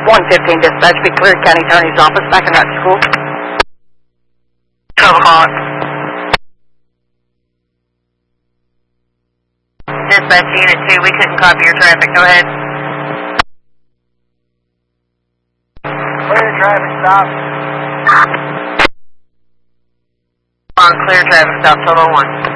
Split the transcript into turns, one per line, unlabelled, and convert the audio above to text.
115 dispatch, be cleared county attorney's office, back in that school.
12 o'clock. Dispatch unit 2, we couldn't copy your traffic, go ahead.
Clear traffic stop.
On clear traffic stop, total 1.